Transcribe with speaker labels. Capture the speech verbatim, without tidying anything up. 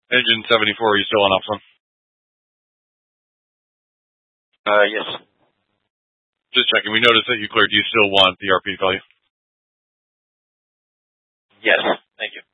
Speaker 1: Engine seventy-four, are you still on Opson?
Speaker 2: Uh, yes.
Speaker 1: Just checking. We noticed that you cleared. Do you still want the R P value?
Speaker 2: Yes. Thank you.